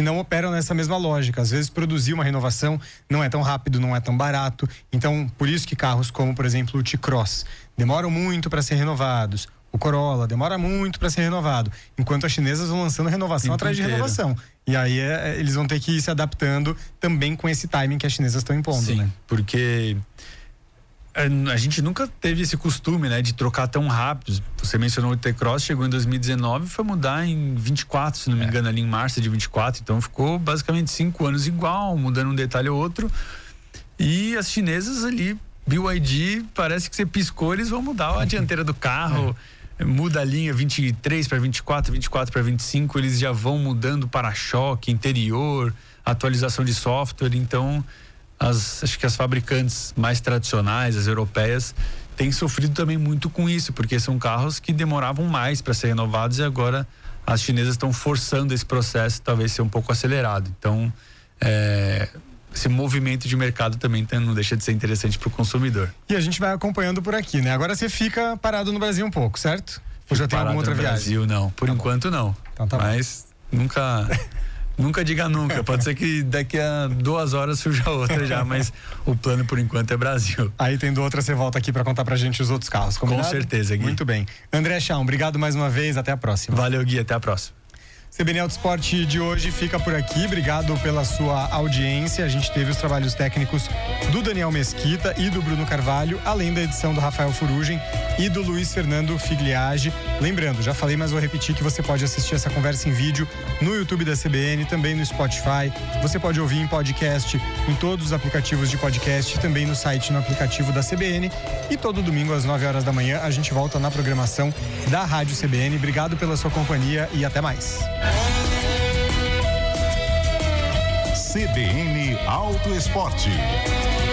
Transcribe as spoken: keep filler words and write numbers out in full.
que não operam nessa mesma lógica. Às vezes produzir uma renovação não é tão rápido, não é tão barato. Então, por isso que carros como, por exemplo, o T-Cross demoram muito para ser renovados. O Corolla demora muito para ser renovado, enquanto as chinesas vão lançando renovação atrás de renovação. E aí é, eles vão ter que ir se adaptando também com esse timing que as chinesas estão impondo. Sim, né? Porque a gente nunca teve esse costume, né, de trocar tão rápido. Você mencionou o T-Cross, chegou em dois mil e dezenove, foi mudar em vinte e quatro, se não me engano, ali em março de vinte e quatro. Então ficou basicamente cinco anos igual, mudando um detalhe ou outro. E as chinesas ali, B Y D, parece que você piscou, eles vão mudar a dianteira do carro. É. Muda a linha vinte e três para vinte e quatro, vinte e quatro para vinte e cinco, eles já vão mudando para-choque, interior, atualização de software. Então, as, acho que as fabricantes mais tradicionais, as europeias, têm sofrido também muito com isso, porque são carros que demoravam mais para ser renovados e agora as chinesas estão forçando esse processo, talvez ser um pouco acelerado. Então, é, esse movimento de mercado também não deixa de ser interessante para o consumidor. E a gente vai acompanhando por aqui, né? Agora você fica parado no Brasil um pouco, certo? Ou já tem alguma outra viagem? Brasil, não. Por tá enquanto, bom. não. Então tá Mas bom. nunca... Nunca diga nunca, pode ser que daqui a duas horas surja outra já, mas o plano por enquanto é Brasil. Aí tendo outra, você volta aqui para contar pra gente os outros carros, combinado? Com certeza, Gui. Muito bem. André Schaum, obrigado mais uma vez, até a próxima. Valeu, Gui, até a próxima. C B N Auto Esporte de hoje fica por aqui, obrigado pela sua audiência. A gente teve os trabalhos técnicos do Daniel Mesquita e do Bruno Carvalho, além da edição do Rafael Furugem e do Luiz Fernando Figliage. Lembrando, já falei, mas vou repetir que você pode assistir essa conversa em vídeo no YouTube da C B N, também no Spotify. Você pode ouvir em podcast, em todos os aplicativos de podcast, também no site, no aplicativo da C B N. E todo domingo às nove horas da manhã a gente volta na programação da Rádio C B N. Obrigado pela sua companhia e até mais. C B N Auto Esporte.